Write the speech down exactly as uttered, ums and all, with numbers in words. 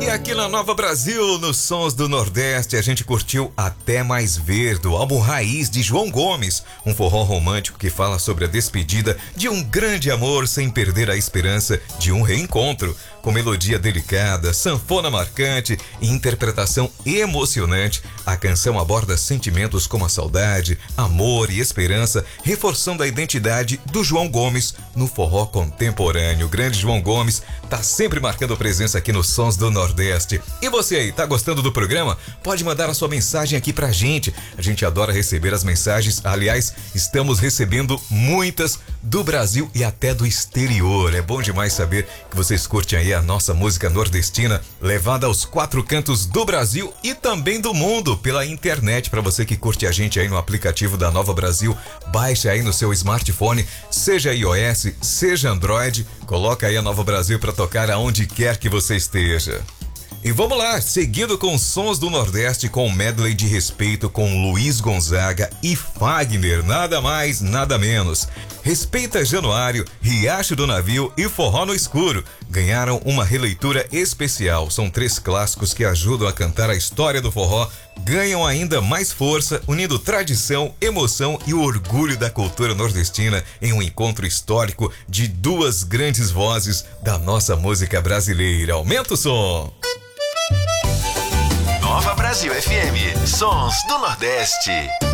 E aqui na Nova Brasil, nos Sons do Nordeste, a gente curtiu Até Mais Ver, do álbum Raiz de João Gomes, um forró romântico que fala sobre a despedida de um grande amor sem perder a esperança de um reencontro. Com melodia delicada, sanfona marcante e interpretação emocionante, a canção aborda sentimentos como a saudade, amor e esperança, reforçando a identidade do João Gomes no forró contemporâneo. O grande João Gomes tá sempre marcando presença aqui nos Sons do Nordeste. E você aí, tá gostando do programa? Pode mandar a sua mensagem aqui pra gente. A gente adora receber as mensagens. Aliás, estamos recebendo muitas do Brasil e até do exterior. É bom demais saber que vocês curtem aí a nossa música nordestina, levada aos quatro cantos do Brasil e também do mundo pela internet. Para você que curte a gente aí no aplicativo da Nova Brasil, baixa aí no seu smartphone, seja iOS, seja Android, coloca aí a Nova Brasil para tocar aonde quer que você esteja. E vamos lá, seguindo com Sons do Nordeste, com o medley de respeito com Luiz Gonzaga e Fagner, nada mais, nada menos. Respeita Januário, Riacho do Navio e Forró no Escuro ganharam uma releitura especial. São três clássicos que ajudam a cantar a história do forró, ganham ainda mais força, unindo tradição, emoção e o orgulho da cultura nordestina em um encontro histórico de duas grandes vozes da nossa música brasileira. Aumenta o som! Nova Brasil F M, Sons do Nordeste.